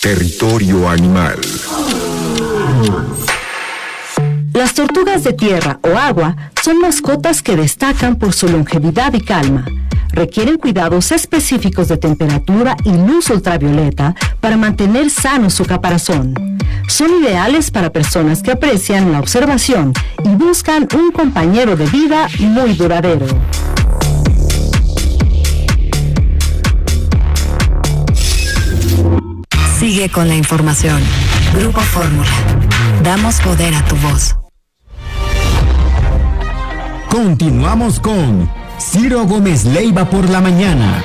Territorio Animal. Las tortugas de tierra o agua son mascotas que destacan por su longevidad y calma. Requieren cuidados específicos de temperatura y luz ultravioleta para mantener sano su caparazón. Son ideales para personas que aprecian la observación y buscan un compañero de vida muy duradero. Sigue con la información. Grupo Fórmula. Damos poder a tu voz. Continuamos con Ciro Gómez Leiva por la mañana.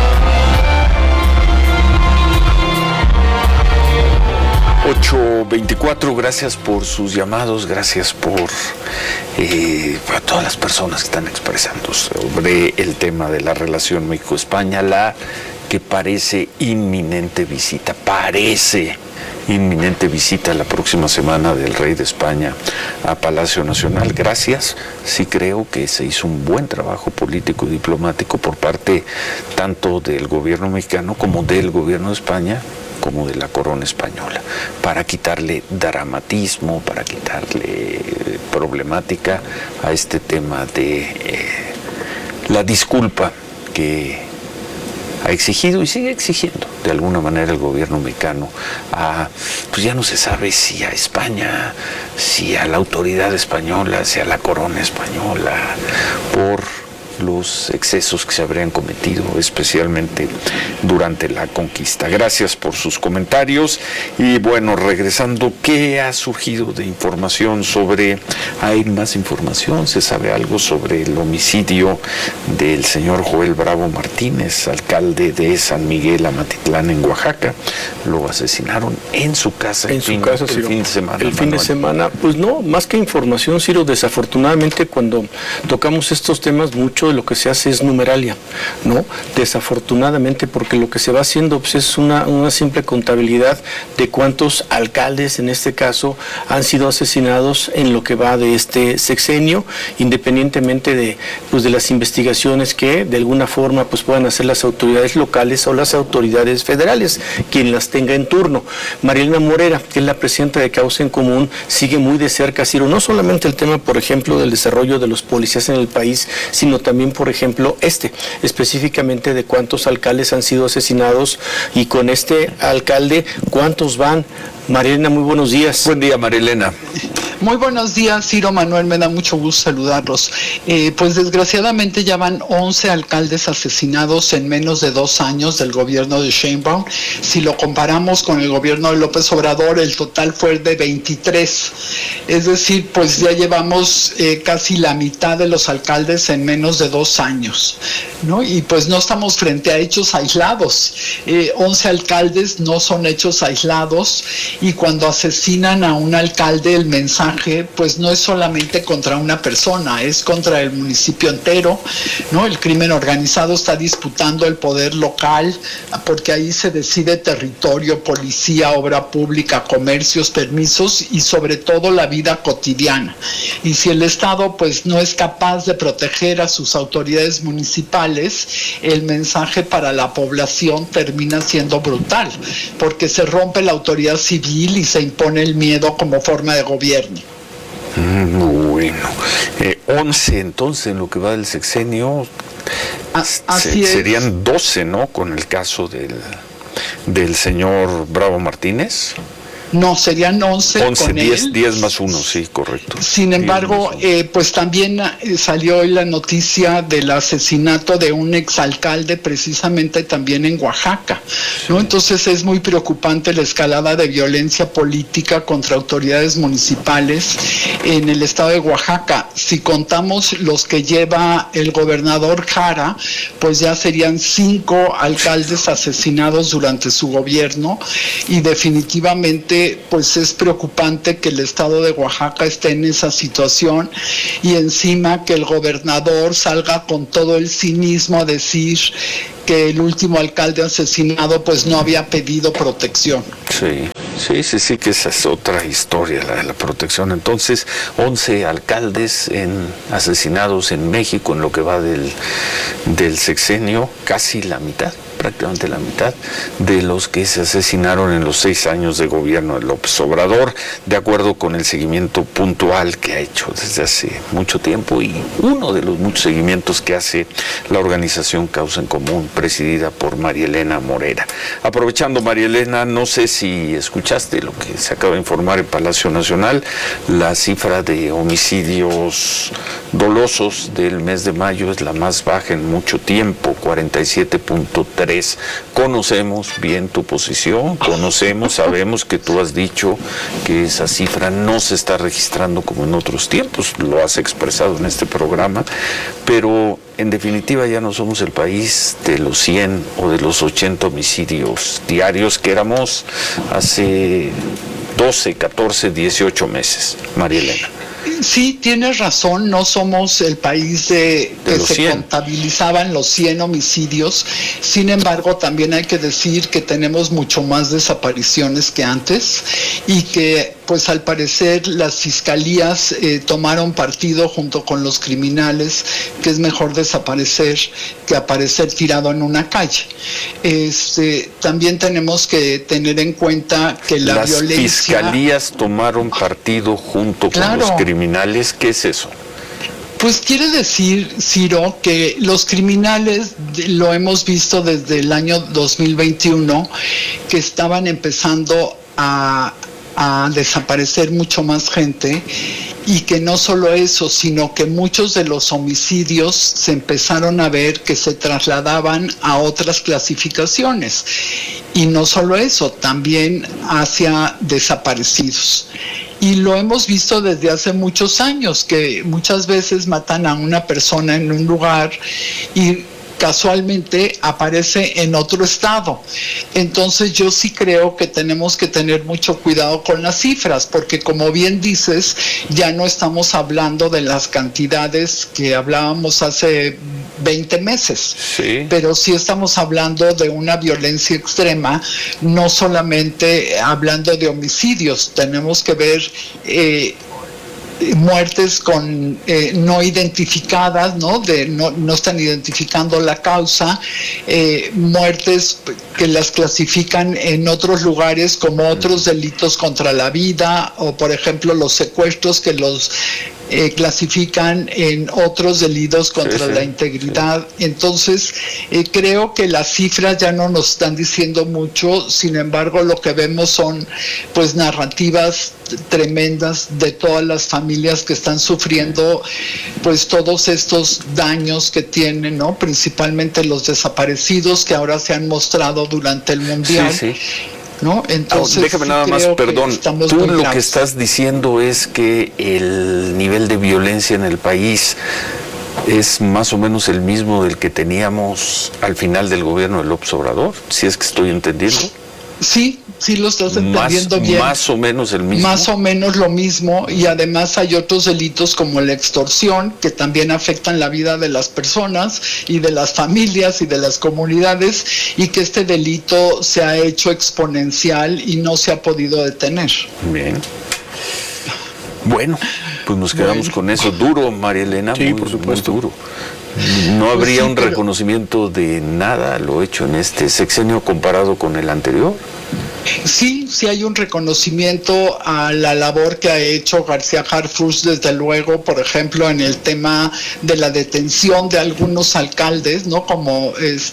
...8:24, gracias por sus llamados, gracias por a todas las personas que están expresando sobre el tema de la relación México-España, la que parece inminente visita la próxima semana del rey de España a Palacio Nacional. Gracias, sí creo que se hizo un buen trabajo político y diplomático por parte tanto del gobierno mexicano como del gobierno de España, como de la corona española, para quitarle dramatismo, para quitarle problemática a este tema de la disculpa que ha exigido y sigue exigiendo de alguna manera el gobierno mexicano pues ya no se sabe si a España, si a la autoridad española, si a la corona española, por los excesos que se habrían cometido, especialmente durante la conquista. Gracias por sus comentarios. Y bueno, regresando, ¿qué ha surgido de información sobre, hay más información? ¿Se sabe algo sobre el homicidio del señor Joel Bravo Martínez, alcalde de San Miguel Amatitlán en Oaxaca? Lo asesinaron en su casa el fin de semana. El fin de semana, pues no, más que información, Ciro, desafortunadamente cuando tocamos estos temas, mucho de lo que se hace es numeralia, ¿no? Desafortunadamente, porque lo que se va haciendo pues, es una simple contabilidad de cuántos alcaldes, en este caso, han sido asesinados en lo que va de este sexenio, independientemente de las investigaciones que de alguna forma pues puedan hacer las autoridades locales o las autoridades federales, quien las tenga en turno. Marielena Morera, que es la presidenta de Causa en Común, sigue muy de cerca, Ciro, no solamente el tema, por ejemplo, del desarrollo de los policías en el país, sino también, por ejemplo, específicamente de cuántos alcaldes han sido asesinados y con este alcalde, ¿cuántos van? Marielena, muy buenos días. Buen día, Marielena. Muy buenos días, Ciro, Manuel, me da mucho gusto saludarlos. Pues desgraciadamente ya van 11 alcaldes asesinados en menos de 2 años del gobierno de Sheinbaum. Si lo comparamos con el gobierno de López Obrador, el total fue de 23. Es decir, pues ya llevamos casi la mitad de los alcaldes en menos de 2 años, ¿no? Y pues no estamos frente a hechos aislados. 11 alcaldes no son hechos aislados, y cuando asesinan a un alcalde, el mensaje pues no es solamente contra una persona, es contra el municipio entero, ¿no? El crimen organizado está disputando el poder local, porque ahí se decide territorio, policía, obra pública, comercios, permisos y sobre todo la vida cotidiana. Y si el Estado pues no es capaz de proteger a sus autoridades municipales, el mensaje para la población termina siendo brutal, porque se rompe la autoridad civil y se impone el miedo como forma de gobierno. Bueno, 11 entonces en lo que va del sexenio, serían 12, ¿no? Con el caso del señor Bravo Martínez. No, serían 11 con 10, él. 10 más 1, sí, correcto. Sin embargo, pues también salió hoy la noticia del asesinato de un exalcalde precisamente también en Oaxaca, ¿no? Sí. Entonces es muy preocupante la escalada de violencia política contra autoridades municipales en el estado de Oaxaca. Si contamos los que lleva el gobernador Jara, pues ya serían 5 alcaldes asesinados durante su gobierno, y definitivamente pues es preocupante que el estado de Oaxaca esté en esa situación, y encima que el gobernador salga con todo el cinismo a decir que el último alcalde asesinado pues no había pedido protección. Sí, que esa es otra historia, la de la protección. Entonces, 11 alcaldes asesinados en México en lo que va del sexenio, casi la mitad prácticamente la mitad de los que se asesinaron en los 6 años de gobierno de López Obrador, de acuerdo con el seguimiento puntual que ha hecho desde hace mucho tiempo y uno de los muchos seguimientos que hace la organización Causa en Común, presidida por María Elena Morera. Aprovechando, María Elena, no sé si escuchaste lo que se acaba de informar en Palacio Nacional, la cifra de homicidios dolosos del mes de mayo es la más baja en mucho tiempo, 47.3. Conocemos bien tu posición, sabemos que tú has dicho que esa cifra no se está registrando como en otros tiempos, lo has expresado en este programa, pero en definitiva ya no somos el país de los 100 o de los 80 homicidios diarios que éramos hace 12, 14, 18 meses. María Elena. Sí, tienes razón, no somos el país de que se 100. Contabilizaban los 100 homicidios, sin embargo también hay que decir que tenemos mucho más desapariciones que antes y que pues al parecer las fiscalías tomaron partido junto con los criminales, que es mejor desaparecer que aparecer tirado en una calle. También tenemos que tener en cuenta que las violencia... Las fiscalías tomaron partido junto con los criminales, ¿qué es eso? Pues quiere decir, Ciro, que los criminales, lo hemos visto desde el año 2021, que estaban empezando a desaparecer mucho más gente, y que no solo eso, sino que muchos de los homicidios se empezaron a ver que se trasladaban a otras clasificaciones, y no solo eso, también hacia desaparecidos. Y lo hemos visto desde hace muchos años, que muchas veces matan a una persona en un lugar y casualmente aparece en otro estado. Entonces yo sí creo que tenemos que tener mucho cuidado con las cifras, porque como bien dices, ya no estamos hablando de las cantidades que hablábamos hace 20 meses, sí, pero sí estamos hablando de una violencia extrema, no solamente hablando de homicidios, tenemos que ver muertes con no identificadas, no están identificando la causa, muertes que las clasifican en otros lugares como otros delitos contra la vida, o por ejemplo los secuestros que los clasifican en otros delitos contra la integridad. Entonces creo que las cifras ya no nos están diciendo mucho, sin embargo lo que vemos son pues narrativas tremendas de todas las familias que están sufriendo pues todos estos daños que tienen, ¿no? Principalmente los desaparecidos que ahora se han mostrado durante el Mundial. Sí, sí. ¿No? Entonces, déjame nada más, perdón, tú lo que estás diciendo es que el nivel de violencia en el país es más o menos el mismo del que teníamos al final del gobierno de López Obrador, si es que estoy entendiendo. Sí, sí lo estás entendiendo bien. Más o menos el mismo. Más o menos lo mismo, y además hay otros delitos como la extorsión, que también afectan la vida de las personas y de las familias y de las comunidades, y que este delito se ha hecho exponencial y no se ha podido detener. Bien. Bueno, pues nos quedamos con eso. Duro, María Elena, sí, por supuesto. Muy duro. No habría un reconocimiento de nada lo hecho en este sexenio comparado con el anterior. Sí, sí hay un reconocimiento a la labor que ha hecho García Harfuch, desde luego, por ejemplo, en el tema de la detención de algunos alcaldes, ¿no? Como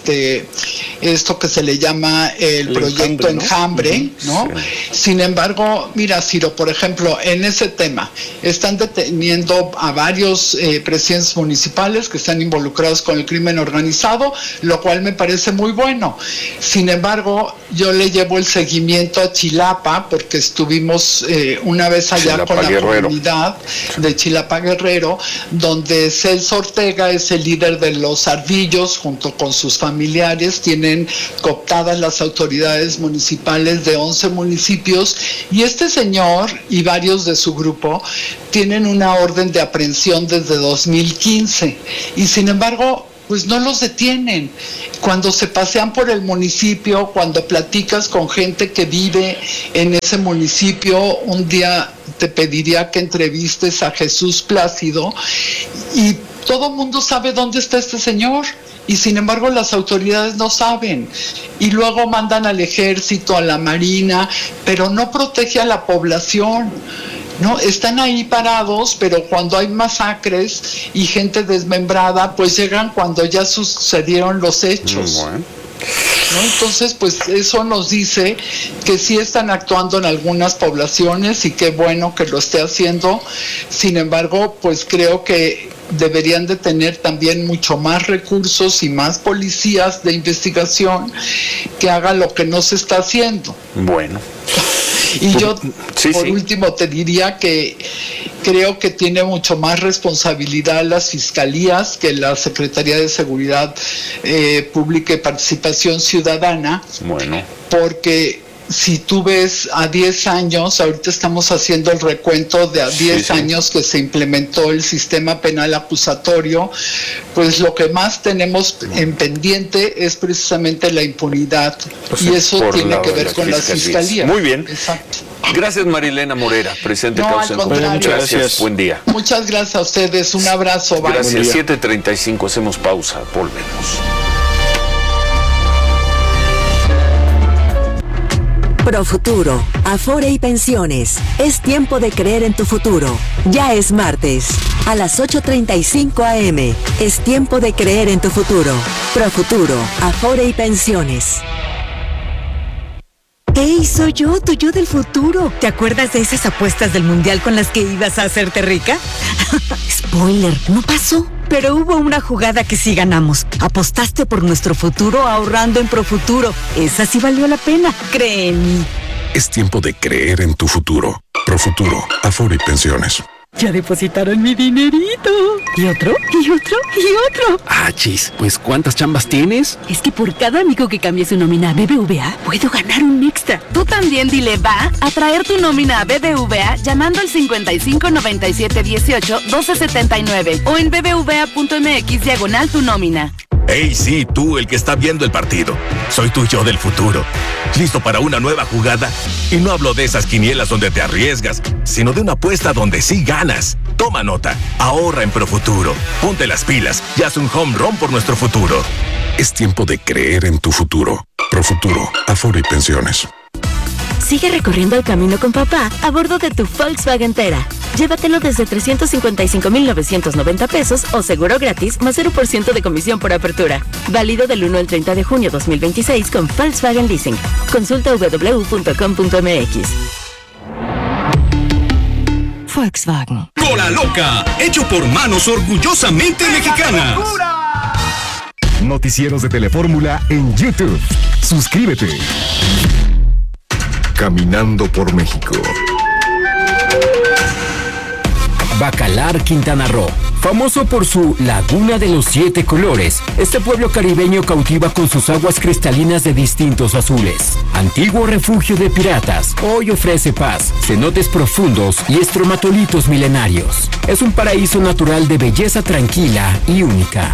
esto que se le llama el proyecto Enjambre, ¿no? Sí. Sin embargo, mira, Ciro, por ejemplo, en ese tema están deteniendo a varios presidentes municipales que están involucrados con el crimen organizado, lo cual me parece muy bueno. Sin embargo, yo le llevo el seguimiento a Chilapa, porque estuvimos una vez allá Chilapa con la Guerrero. Comunidad de Chilapa Guerrero, donde Celso Ortega es el líder de los Ardillos, junto con sus familiares. Tienen cooptadas las autoridades municipales de 11 municipios, y este señor y varios de su grupo tienen una orden de aprehensión desde 2015, y sin embargo pues no los detienen. Cuando se pasean por el municipio, cuando platicas con gente que vive en ese municipio, un día te pediría que entrevistes a Jesús Plácido, y todo el mundo sabe dónde está este señor, y sin embargo las autoridades no saben, y luego mandan al ejército, a la marina, pero no protege a la población. No, están ahí parados, pero cuando hay masacres y gente desmembrada, pues llegan cuando ya sucedieron los hechos. Bueno. ¿No? Entonces, pues eso nos dice que sí están actuando en algunas poblaciones y qué bueno que lo esté haciendo. Sin embargo, pues creo que deberían de tener también mucho más recursos y más policías de investigación que hagan lo que no se está haciendo. Bueno. Y yo, por último, te diría que creo que tiene mucho más responsabilidad las fiscalías que la Secretaría de Seguridad Pública y Participación Ciudadana. Bueno. Porque si tú ves a 10 años, ahorita estamos haciendo el recuento de a 10 años que se implementó el sistema penal acusatorio, pues lo que más tenemos en pendiente es precisamente la impunidad, y eso tiene que ver con las fiscalías. Muy bien. Exacto. Gracias, Marilena Morera, presidente de Causa en Común. Muchas gracias. Buen día. Muchas gracias a ustedes. Un abrazo. Bye. Gracias. 7:35, hacemos pausa. Volvemos. Profuturo, Afore y Pensiones. Es tiempo de creer en tu futuro. Ya es martes. A las 8:35 a.m. Es tiempo de creer en tu futuro. Profuturo, Afore y Pensiones. ¡Hey, soy yo, tu yo del futuro! ¿Te acuerdas de esas apuestas del mundial con las que ibas a hacerte rica? Spoiler, no pasó. Pero hubo una jugada que sí ganamos. Apostaste por nuestro futuro ahorrando en Profuturo. Esa sí valió la pena, cree en mí. Es tiempo de creer en tu futuro. Profuturo, Afore y Pensiones. Ya depositaron mi dinerito. ¿Y otro? ¿Y otro? ¿Y otro? Ah, chis, pues ¿cuántas chambas tienes? Es que por cada amigo que cambie su nómina a BBVA, puedo ganar un extra. Tú también dile va a traer tu nómina a BBVA llamando al 55 97 18 12 79 o en bbva.mx / tu nómina. Hey, sí, tú, el que está viendo el partido. Soy tu yo del futuro. ¿Listo para una nueva jugada? Y no hablo de esas quinielas donde te arriesgas, sino de una apuesta donde sí ganas. Toma nota, ahorra en Profuturo. Ponte las pilas y haz un home run por nuestro futuro. Es tiempo de creer en tu futuro. Profuturo, Afore y Pensiones. Sigue recorriendo el camino con papá a bordo de tu Volkswagen Tera. Llévatelo desde 355,990 pesos o seguro gratis más 0% de comisión por apertura. Válido del 1 al 30 de junio 2026 con Volkswagen Leasing. Consulta www.com.mx. Volkswagen. Cola Loca, hecho por manos orgullosamente mexicanas. Noticieros de Telefórmula en YouTube. Suscríbete. Caminando por México. Bacalar, Quintana Roo. Famoso por su Laguna de los 7 colores, este pueblo caribeño cautiva con sus aguas cristalinas de distintos azules. Antiguo refugio de piratas, hoy ofrece paz, cenotes profundos y estromatolitos milenarios. Es un paraíso natural de belleza tranquila y única.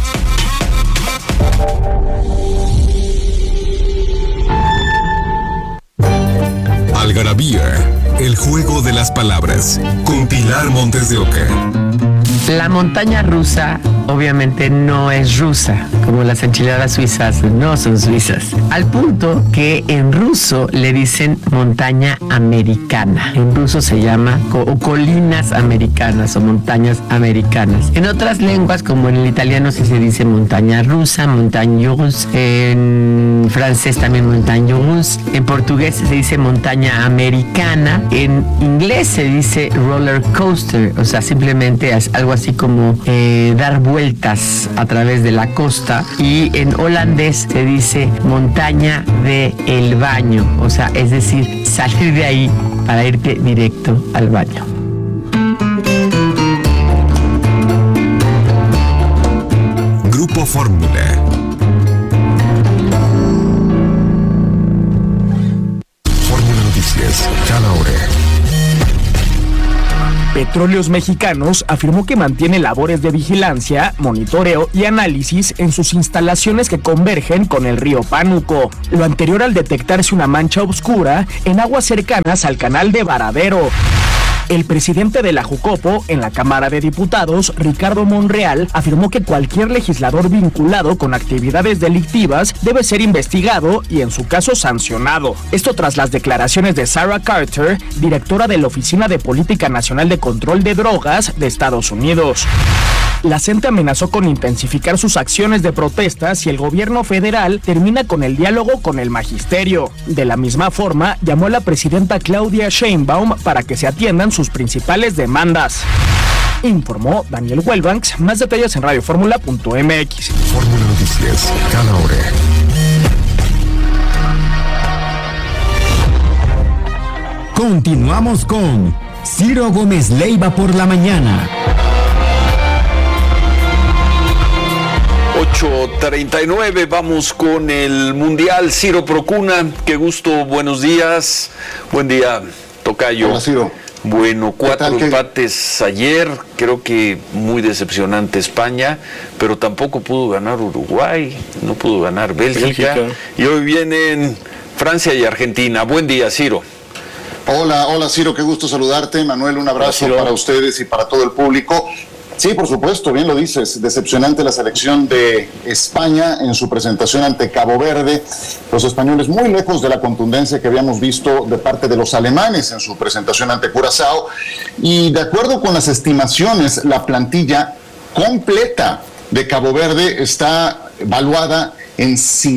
Algarabía, el juego de las palabras, con Pilar Montes de Oca. La montaña rusa obviamente no es rusa, como las enchiladas suizas no son suizas. Al punto que en ruso le dicen montaña americana. En ruso se llama colinas americanas o montañas americanas. En otras lenguas, como en el italiano, sí se dice montaña rusa, montagne russe. En francés también montagne russe. En portugués se dice montaña americana. En inglés se dice roller coaster, o sea, simplemente es algo así como dar vueltas a través de la costa, y en holandés se dice montaña de el baño, o sea, es decir, salir de ahí para irte directo al baño. Grupo Fórmula. Fórmula Noticias, cada hora. Petróleos Mexicanos afirmó que mantiene labores de vigilancia, monitoreo y análisis en sus instalaciones que convergen con el río Pánuco. Lo anterior al detectarse una mancha oscura en aguas cercanas al canal de Varadero. El presidente de la Jucopo en la Cámara de Diputados, Ricardo Monreal, afirmó que cualquier legislador vinculado con actividades delictivas debe ser investigado y en su caso sancionado. Esto tras las declaraciones de Sarah Carter, directora de la Oficina de Política Nacional de Control de Drogas de Estados Unidos. La CENTE amenazó con intensificar sus acciones de protesta si el gobierno federal termina con el diálogo con el magisterio. De la misma forma, llamó a la presidenta Claudia Sheinbaum para que se atiendan sus principales demandas. Informó Daniel Wellbanks. Más detalles en radioformula.mx. Fórmula Noticias, cada hora. Continuamos con Ciro Gómez Leiva por la mañana. 8:39, vamos con el Mundial. Ciro Procuna, qué gusto, buenos días. Buen día, tocayo. Hola, Ciro. Bueno, 4 empates ayer, creo que muy decepcionante España, pero tampoco pudo ganar Uruguay, no pudo ganar Bélgica. Y hoy vienen Francia y Argentina. Buen día, Ciro. Hola Ciro, qué gusto saludarte. Manuel, un abrazo para ustedes y para todo el público. Sí, por supuesto, bien lo dices, decepcionante la selección de España en su presentación ante Cabo Verde. Los españoles muy lejos de la contundencia que habíamos visto de parte de los alemanes en su presentación ante Curazao. Y de acuerdo con las estimaciones, la plantilla completa de Cabo Verde está valuada en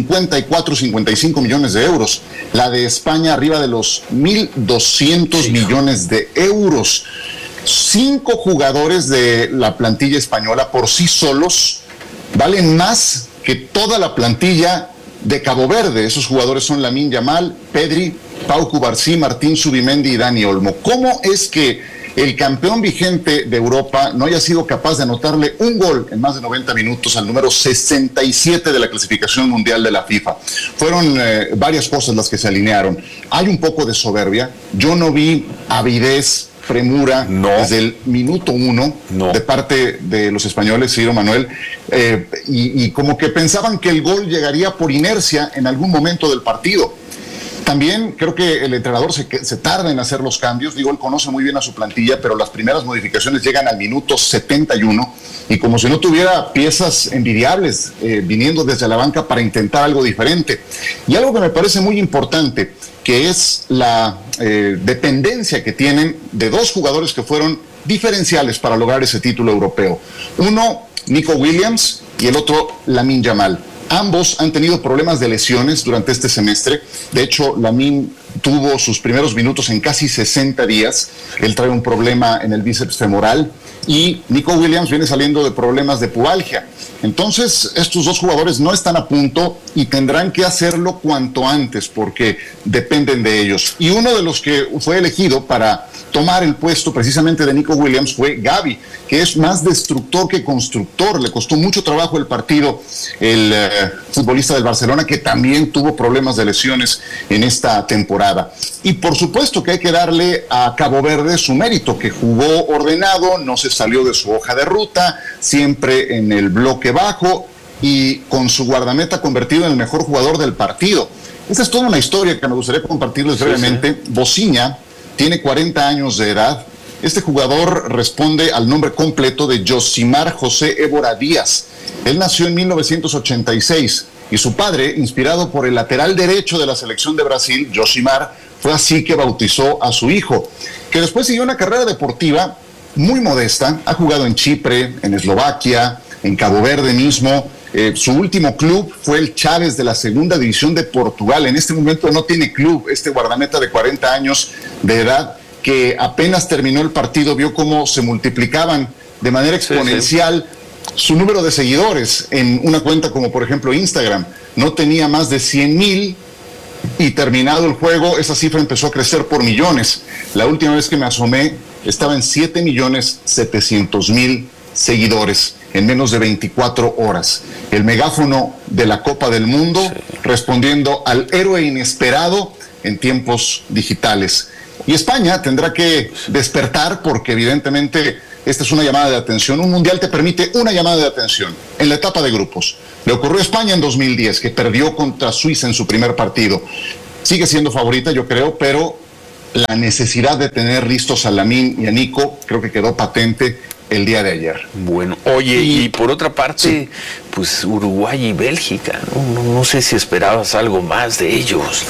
55 millones de euros. La de España arriba de los 1.200 millones de euros. 5 jugadores de la plantilla española por sí solos valen más que toda la plantilla de Cabo Verde. Esos jugadores son Lamine Yamal, Pedri, Pau Cubarsí, Martín Zubimendi y Dani Olmo. ¿Cómo es que el campeón vigente de Europa no haya sido capaz de anotarle un gol en más de 90 minutos al número 67 de la clasificación mundial de la FIFA? Fueron varias cosas las que se alinearon. Hay un poco de soberbia. Yo no vi avidez, premura desde el minuto 1 de parte de los españoles, Ciro, Manuel, y como que pensaban que el gol llegaría por inercia en algún momento del partido. También creo que el entrenador se tarda en hacer los cambios. Digo, él conoce muy bien a su plantilla, pero las primeras modificaciones llegan al minuto 71 y como si no tuviera piezas envidiables viniendo desde la banca para intentar algo diferente. Y algo que me parece muy importante, que es la dependencia que tienen de 2 jugadores que fueron diferenciales para lograr ese título europeo. Uno, Nico Williams, y el otro, Lamine Yamal. Ambos han tenido problemas de lesiones durante este semestre. De hecho, Lamine tuvo sus primeros minutos en casi 60 días. Él trae un problema en el bíceps femoral y Nico Williams viene saliendo de problemas de pubalgia. Entonces, estos 2 jugadores no están a punto y tendrán que hacerlo cuanto antes porque dependen de ellos. Y uno de los que fue elegido para tomar el puesto precisamente de Nico Williams fue Gavi, que es más destructor que constructor. Le costó mucho trabajo el partido el futbolista del Barcelona, que también tuvo problemas de lesiones en esta temporada. Y por supuesto que hay que darle a Cabo Verde su mérito, que jugó ordenado, no se salió de su hoja de ruta, siempre en el bloque bajo y con su guardameta convertido en el mejor jugador del partido. Esta es toda una historia que me gustaría compartirles brevemente. Bociña tiene 40 años de edad. Este jugador responde al nombre completo de Josimar José Évora Díaz. Él nació en 1986 y su padre, inspirado por el lateral derecho de la selección de Brasil, Josimar, fue así que bautizó a su hijo, que después siguió una carrera deportiva muy modesta. Ha jugado en Chipre, en Eslovaquia, en Cabo Verde mismo. Su último club fue el Chaves de la Segunda División de Portugal. En este momento no tiene club. Este guardameta de 40 años de edad, que apenas terminó el partido, vio cómo se multiplicaban de manera exponencial su número de seguidores en una cuenta como por ejemplo Instagram. No tenía más de 100,000 y terminado el juego esa cifra empezó a crecer por millones. La última vez que me asomé estaba en 7,700,000 seguidores en menos de 24 horas. El megáfono de la Copa del Mundo, respondiendo al héroe inesperado en tiempos digitales. Y España tendrá que despertar porque evidentemente esta es una llamada de atención. Un mundial te permite una llamada de atención en la etapa de grupos. Le ocurrió a España en 2010, que perdió contra Suiza en su primer partido. Sigue siendo favorita, yo creo, pero la necesidad de tener listos a Lamine y a Nico creo que quedó patente el día de ayer. Bueno, oye, y por otra parte, pues Uruguay y Bélgica, no sé si esperabas algo más de ellos.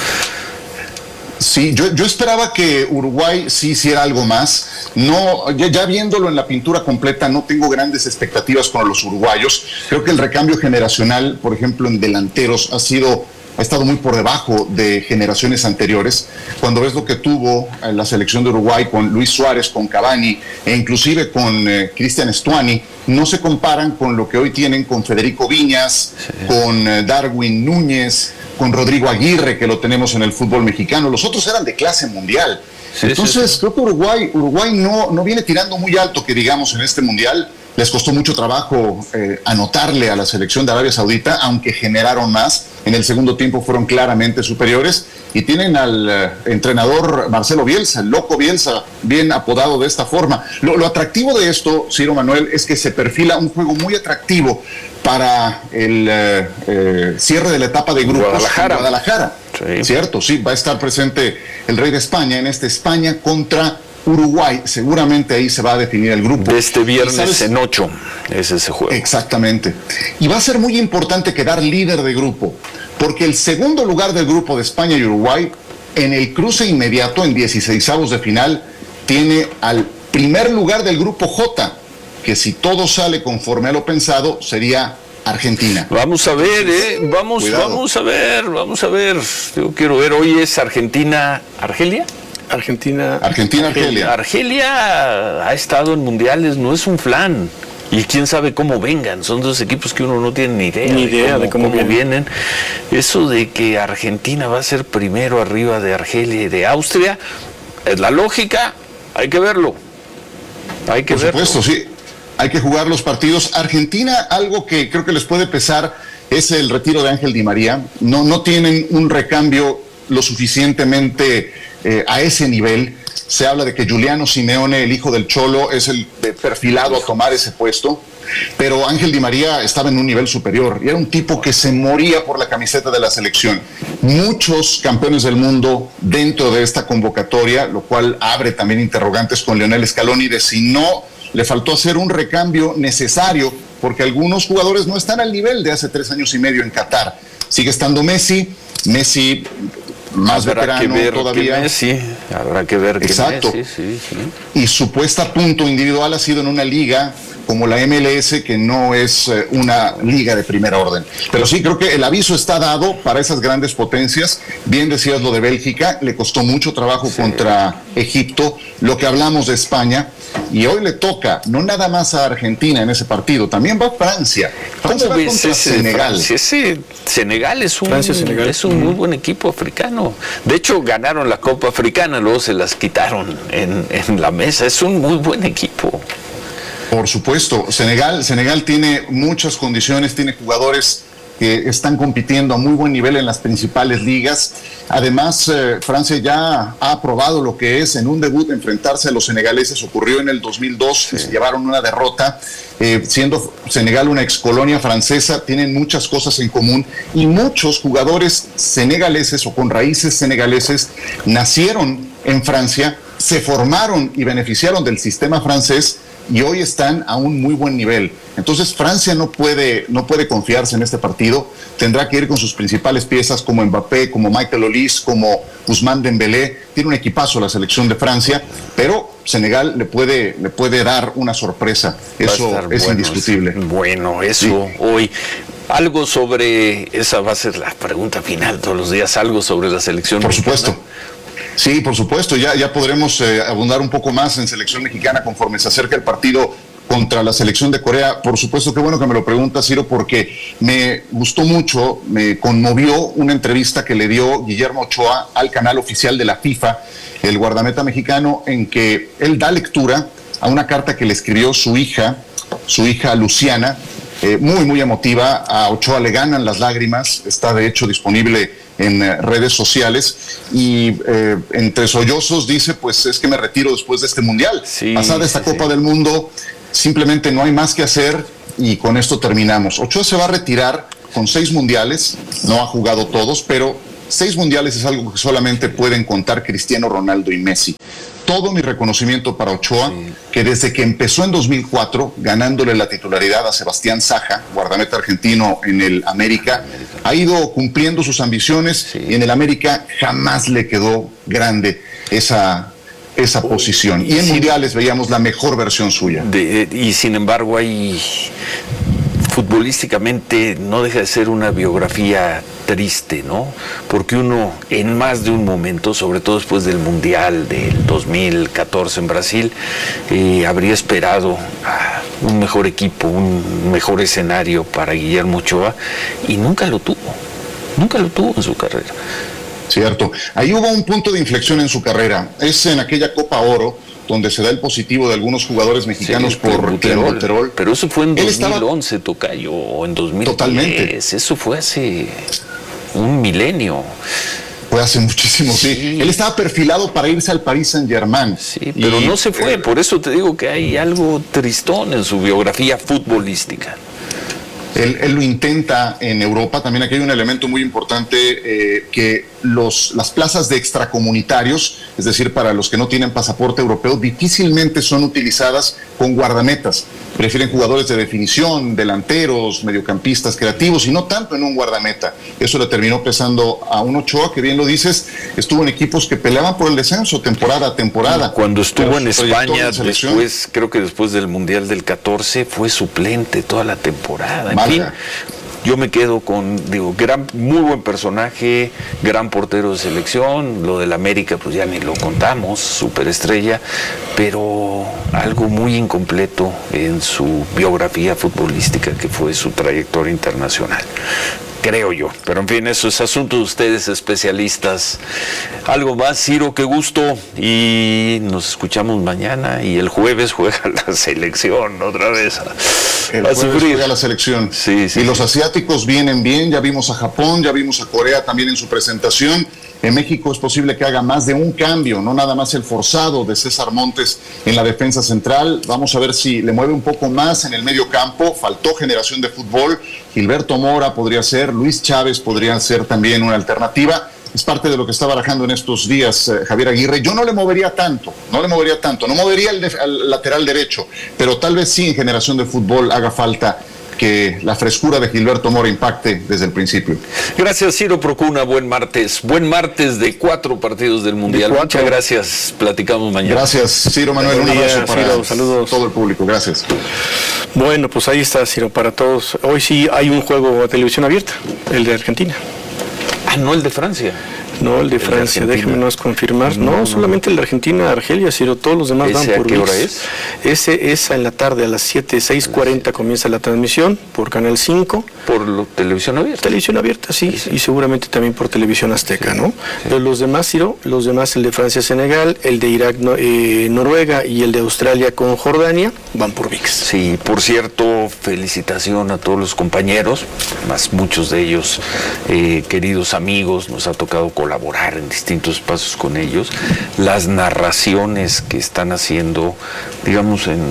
Sí, yo esperaba que Uruguay sí hiciera algo más. No, ya viéndolo en la pintura completa, no tengo grandes expectativas con los uruguayos. Creo que el recambio generacional, por ejemplo, en delanteros, ha estado muy por debajo de generaciones anteriores. Cuando ves lo que tuvo la selección de Uruguay con Luis Suárez, con Cavani e inclusive con Cristian Stuani, no se comparan con lo que hoy tienen con Federico Viñas, con Darwin Núñez, con Rodrigo Aguirre, que lo tenemos en el fútbol mexicano. Los otros eran de clase mundial. Entonces, creo que Uruguay no viene tirando muy alto, que digamos, en este mundial. Les costó mucho trabajo anotarle a la selección de Arabia Saudita, aunque generaron más. En el segundo tiempo fueron claramente superiores y tienen al entrenador Marcelo Bielsa, el loco Bielsa, bien apodado de esta forma. Lo atractivo de esto, Ciro Manuel, es que se perfila un juego muy atractivo para el cierre de la etapa de grupos en Guadalajara. Sí. Cierto, sí, va a estar presente el Rey de España en este España contra Uruguay. Seguramente ahí se va a definir el grupo. De este viernes en 8 es ese juego. Exactamente. Y va a ser muy importante quedar líder de grupo, porque el segundo lugar del grupo de España y Uruguay, en el cruce inmediato, en 16avos de final, tiene al primer lugar del grupo J, que si todo sale conforme a lo pensado, sería Argentina. Vamos a ver, vamos a ver. Yo quiero ver, hoy es Argentina-Argelia. Argentina. Argelia ha estado en mundiales, no es un flan. Y quién sabe cómo vengan. Son dos equipos que uno no tiene ni idea de cómo vienen. Eso de que Argentina va a ser primero arriba de Argelia y de Austria, es la lógica, hay que verlo. Por supuesto, sí. Hay que jugar los partidos. Argentina, algo que creo que les puede pesar es el retiro de Ángel Di María. No tienen un recambio lo suficientemente a ese nivel. Se habla de que Giuliano Simeone, el hijo del Cholo, es el perfilado a tomar ese puesto, pero Ángel Di María estaba en un nivel superior y era un tipo que se moría por la camiseta de la selección. Muchos campeones del mundo dentro de esta convocatoria, lo cual abre también interrogantes con Lionel Scaloni de si no le faltó hacer un recambio necesario, porque algunos jugadores no están al nivel de hace 3 años y medio en Qatar. Sigue estando Messi más veterano todavía. Habrá que ver que Exacto. Messi, sí. Y su puesta a punto individual ha sido en una liga como la MLS, que no es una liga de primera orden. Pero sí, creo que el aviso está dado para esas grandes potencias. Bien decías lo de Bélgica, le costó mucho trabajo contra Egipto, lo que hablamos de España, y hoy le toca no nada más a Argentina en ese partido, también va Francia. ¿Cómo va contra Senegal? Senegal es un muy buen equipo africano. De hecho, ganaron la Copa Africana, luego se las quitaron en la mesa. Es un muy buen equipo. Por supuesto, Senegal tiene muchas condiciones, tiene jugadores que están compitiendo a muy buen nivel en las principales ligas. Además, Francia ya ha probado lo que es en un debut enfrentarse a los senegaleses. Ocurrió en el 2002, que se llevaron una derrota, siendo Senegal una excolonia francesa. Tienen muchas cosas en común y muchos jugadores senegaleses o con raíces senegaleses nacieron en Francia, se formaron y beneficiaron del sistema francés y hoy están a un muy buen nivel. Entonces Francia no puede confiarse en este partido. Tendrá que ir con sus principales piezas como Mbappé, como Michael Olise, como Ousmane Dembélé. Tiene un equipazo la selección de Francia, pero Senegal le puede dar una sorpresa. Eso es indiscutible. Bueno, eso hoy. Algo sobre, esa va a ser la pregunta final todos los días, algo sobre la selección mexicana. Por supuesto. Sí, por supuesto, ya podremos abundar un poco más en selección mexicana conforme se acerca el partido contra la selección de Corea. Por supuesto, qué bueno que me lo preguntas, Ciro, porque me gustó mucho, me conmovió una entrevista que le dio Guillermo Ochoa al canal oficial de la FIFA, el guardameta mexicano, en que él da lectura a una carta que le escribió su hija Luciana, muy emotiva. A Ochoa le ganan las lágrimas, está de hecho disponible en redes sociales y entre sollozos dice, pues es que me retiro después de este mundial. Pasada esta Copa del Mundo, simplemente no hay más que hacer y con esto terminamos. Ochoa se va a retirar con 6 mundiales, no ha jugado todos, pero 6 mundiales es algo que solamente pueden contar Cristiano Ronaldo y Messi. Todo mi reconocimiento para Ochoa, que desde que empezó en 2004, ganándole la titularidad a Sebastián Saja, guardameta argentino en el América, ha ido cumpliendo sus ambiciones y en el América jamás le quedó grande esa posición. Y en mundiales veíamos la mejor versión suya. Y sin embargo futbolísticamente no deja de ser una biografía triste, ¿no? Porque uno en más de un momento, sobre todo después del Mundial del 2014 en Brasil, habría esperado un mejor equipo, un mejor escenario para Guillermo Ochoa, y nunca lo tuvo en su carrera. Cierto. Ahí hubo un punto de inflexión en su carrera. Es en aquella Copa Oro donde se da el positivo de algunos jugadores mexicanos por clenbuterol. Pero eso fue en 2011, Tocayo, o en 2010. Totalmente. Eso fue hace un milenio. Fue hace muchísimo, sí. Él estaba perfilado para irse al Paris Saint-Germain. Sí, pero no se fue. Por eso te digo que hay algo tristón en su biografía futbolística. Él lo intenta en Europa. También aquí hay un elemento muy importante, que las plazas de extracomunitarios, es decir, para los que no tienen pasaporte europeo, difícilmente son utilizadas con guardametas. Prefieren jugadores de definición, delanteros, mediocampistas creativos, y no tanto en un guardameta. Eso le terminó pesando a un Ochoa que, bien lo dices, estuvo en equipos que peleaban por el descenso temporada a temporada. Cuando estuvo en España, creo que después del Mundial del 14, fue suplente toda la temporada. En fin, yo me quedo con, muy buen personaje, gran portero de selección. Lo del América, pues ya ni lo contamos, superestrella, pero algo muy incompleto en su biografía futbolística, que fue su trayectoria internacional, creo yo. Pero en fin, eso es asunto de ustedes, especialistas. Algo más, Ciro, qué gusto, y nos escuchamos mañana, y el jueves juega la selección otra vez. El jueves juega la selección. Y los asiáticos vienen bien, ya vimos a Japón, ya vimos a Corea también en su presentación. En México es posible que haga más de un cambio, no nada más el forzado de César Montes en la defensa central. Vamos a ver si le mueve un poco más en el medio campo. Faltó generación de fútbol. Gilberto Mora podría ser, Luis Chávez podría ser también una alternativa. Es parte de lo que está barajando en estos días Javier Aguirre. Yo no le movería tanto, no movería al lateral derecho, pero tal vez sí en generación de fútbol haga falta que la frescura de Gilberto Mora impacte desde el principio. Gracias, Ciro Procuna, buen martes de 4 partidos del Mundial. Muchas gracias, platicamos mañana. Gracias, Ciro Manuel, un abrazo para Ciro, saludos. Todo el público, gracias. Bueno, pues ahí está, Ciro, para todos. Hoy sí hay un juego a televisión abierta, el de Argentina. No el de Francia. No, el de Francia, déjenme más confirmar. No, solamente el de Argentina, Argelia, Ciro, todos los demás van por ¿a qué hora es? Ese es en la tarde, a las 6:40 comienza la transmisión por Canal 5. ¿Por televisión abierta? Televisión abierta, sí, y seguramente también por Televisión Azteca, ¿no? Pero los demás, Ciro, el de Francia-Senegal, el de Irak-Noruega y el de Australia con Jordania, van por ViX. Sí, por cierto, felicitación a todos los compañeros, más muchos de ellos queridos amigos, nos ha tocado colaborar en distintos espacios con ellos. Las narraciones que están haciendo, digamos, en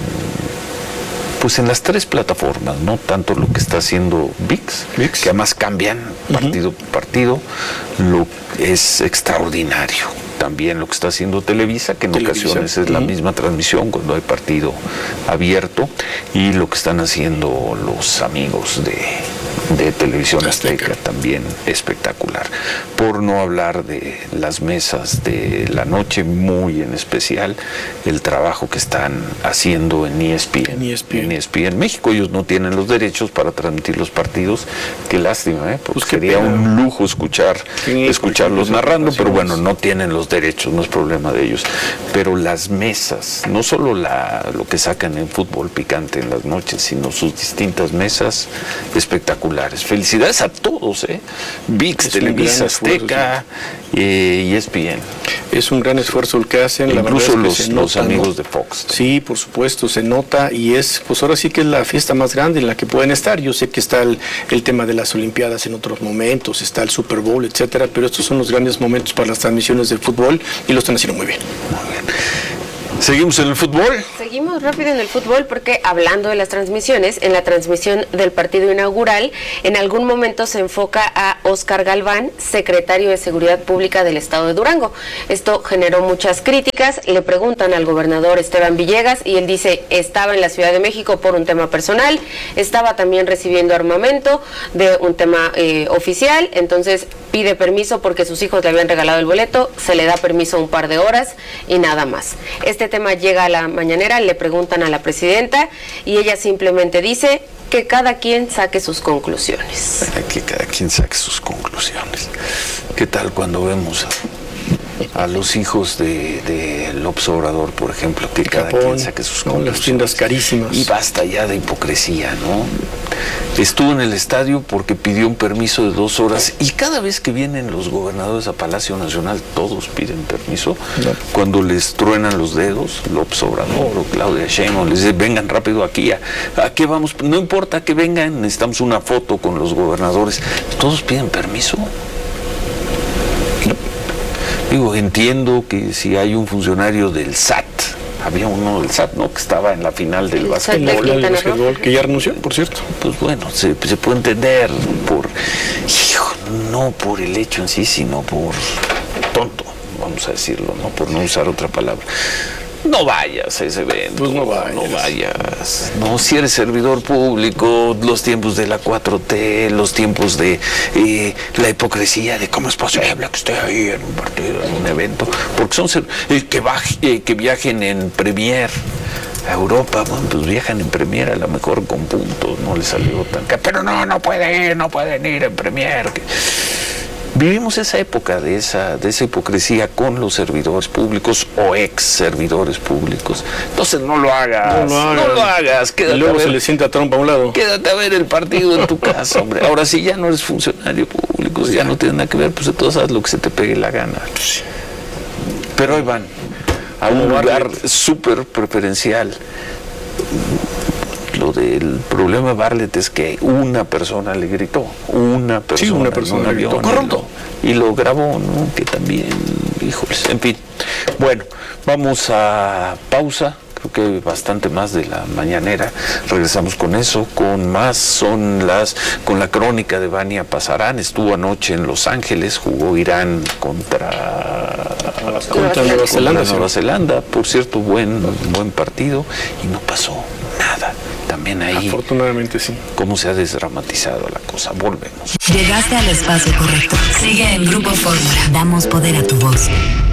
las 3 plataformas, ¿no? Tanto lo que está haciendo ViX, que además cambian partido por partido, es extraordinario. También lo que está haciendo Televisa, que en ocasiones es la misma transmisión cuando hay partido abierto, y lo que están haciendo los amigos de Televisión Azteca, también espectacular. Por no hablar de las mesas de la noche, muy en especial el trabajo que están haciendo en ESPN. En ESPN México. Ellos no tienen los derechos para transmitir los partidos. Qué lástima, porque sería un lujo escucharlos narrando, pero bueno, no tienen los derechos, no es problema de ellos. Pero las mesas, no solo lo que sacan en Fútbol Picante en las noches, sino sus distintas mesas espectaculares. Felicidades a todos, ViX, Televisa, Azteca y ESPN. Es un gran esfuerzo el que hacen. Incluso los amigos de Fox. Sí, por supuesto, se nota, y pues ahora sí que es la fiesta más grande en la que pueden estar. Yo sé que está el tema de las Olimpiadas en otros momentos, está el Super Bowl, etcétera, pero estos son los grandes momentos para las transmisiones de fútbol y lo están haciendo muy bien. Muy bien. ¿Seguimos en el fútbol? Sí. seguimos rápido en el fútbol porque hablando de las transmisiones, en la transmisión del partido inaugural, en algún momento se enfoca a Óscar Galván, secretario de Seguridad Pública del Estado de Durango. Esto generó muchas críticas, le preguntan al gobernador Esteban Villegas y él dice, estaba en la Ciudad de México por un tema personal, estaba también recibiendo armamento de un tema oficial, entonces pide permiso porque sus hijos le habían regalado el boleto, se le da permiso un par de horas y nada más. Este tema llega a la mañanera, le preguntan a la presidenta y ella simplemente dice que cada quien saque sus conclusiones. Que cada quien saque sus conclusiones. ¿Qué tal cuando vemos a los hijos de López Obrador, por ejemplo, que cada quien saque sus conclusiones? Las tiendas carísimas. Y basta ya de hipocresía, ¿no? Estuvo en el estadio porque pidió un permiso de 2 horas y cada vez que vienen los gobernadores a Palacio Nacional, todos piden permiso. No. Cuando les truenan los dedos, López Obrador o Claudia Sheinbaum les dice, vengan rápido aquí, ¿a qué vamos? No importa que vengan, necesitamos una foto con los gobernadores. Todos piden permiso. Digo, entiendo que si hay un funcionario del SAT, había uno del SAT, ¿no?, que estaba en la final del básquetbol, que ya renunció, por cierto. Pues bueno, se puede entender no por el hecho en sí, sino por tonto, vamos a decirlo, ¿no?, por no usar otra palabra. No vayas a ese evento. Pues no vayas. No vayas. No, si eres servidor público, los tiempos de la 4T, los tiempos de la hipocresía de cómo es posible que esté ahí en un partido, en un evento, porque son que viajen en Premier a Europa, bueno, pues viajan en Premier a lo mejor con puntos, no les salió tan caro, pero no pueden ir en Premier. Vivimos esa época de esa hipocresía con los servidores públicos o ex servidores públicos. Entonces no lo hagas. Y luego se le sienta a Trump a un lado. Quédate a ver el partido en tu casa, hombre. Ahora si ya no eres funcionario público, ya no tiene nada que ver, pues entonces haz lo que se te pegue la gana. Pero ahí van a un lugar súper preferencial. Lo del problema de Bartlett es que una persona le gritó, una persona le gritó, corrupto, y lo grabó, ¿no? Que también, híjoles, en fin. Bueno, vamos a pausa, creo que bastante más de la mañanera. Regresamos con eso, con más, con la crónica de Vania Pasarán. Estuvo anoche en Los Ángeles, jugó Irán contra Nueva Zelanda. Por cierto, buen partido y no pasó nada. También ahí, afortunadamente sí. Cómo se ha desdramatizado la cosa. Volvemos. Llegaste al espacio correcto. Sigue en Grupo Fórmula. Damos poder a tu voz.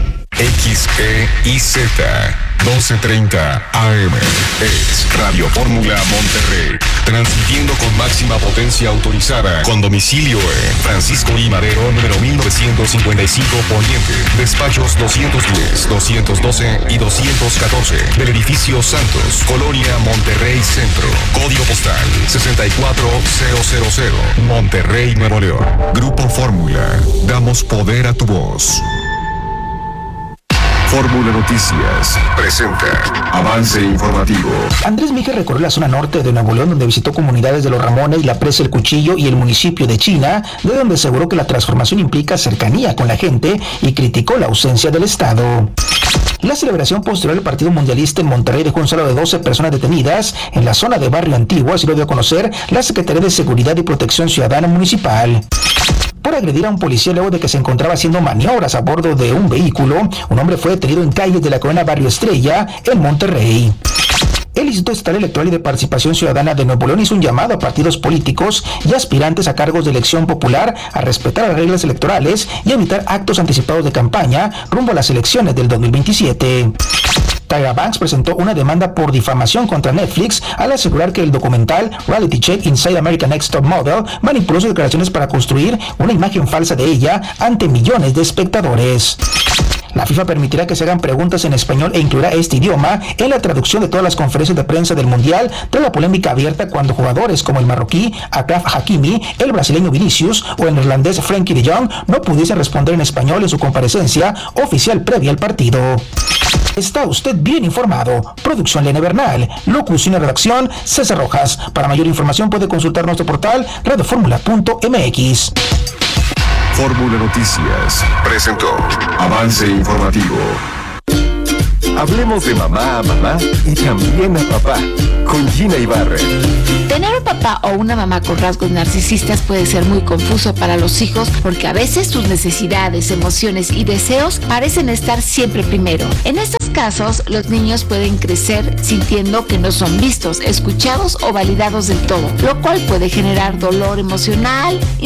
XEIZ 1230 AM es Radio Fórmula Monterrey, transmitiendo con máxima potencia autorizada, con domicilio en Francisco I. Madero, número 1955 Poniente, despachos 210, 212 y 214, del edificio Santos, Colonia Monterrey Centro, código postal 64000, Monterrey, Nuevo León. Grupo Fórmula, damos poder a tu voz. Fórmula Noticias presenta avance informativo. Andrés Miguel recorrió la zona norte de Nuevo León, donde visitó comunidades de Los Ramones, La Presa, El Cuchillo y el municipio de China, de donde aseguró que la transformación implica cercanía con la gente y criticó la ausencia del Estado. La celebración posterior al partido mundialista en Monterrey dejó un saldo de 12 personas detenidas en la zona de Barrio Antiguo, así lo dio a conocer la Secretaría de Seguridad y Protección Ciudadana Municipal. Por agredir a un policía luego de que se encontraba haciendo maniobras a bordo de un vehículo, un hombre fue detenido en calles de la colonia Barrio Estrella, en Monterrey. El Instituto Estatal Electoral y de Participación Ciudadana de Nuevo León hizo un llamado a partidos políticos y aspirantes a cargos de elección popular a respetar las reglas electorales y evitar actos anticipados de campaña rumbo a las elecciones del 2027. Tyra Banks presentó una demanda por difamación contra Netflix al asegurar que el documental Reality Check Inside American Next Top Model manipuló sus declaraciones para construir una imagen falsa de ella ante millones de espectadores. La FIFA permitirá que se hagan preguntas en español e incluirá este idioma en la traducción de todas las conferencias de prensa del Mundial, tras la polémica abierta cuando jugadores como el marroquí Achraf Hakimi, el brasileño Vinicius o el neerlandés Frenkie de Jong no pudiesen responder en español en su comparecencia oficial previa al partido. Está usted bien informado. Producción Lene Bernal. Locución y redacción César Rojas. Para mayor información puede consultar nuestro portal radioformula.mx. Fórmula Noticias presentó avance informativo. Hablemos de mamá a mamá y también a papá, con Gina Ibarra. Tener un papá o una mamá con rasgos narcisistas puede ser muy confuso para los hijos porque a veces sus necesidades, emociones y deseos parecen estar siempre primero. En estos casos, los niños pueden crecer sintiendo que no son vistos, escuchados o validados del todo, lo cual puede generar dolor emocional,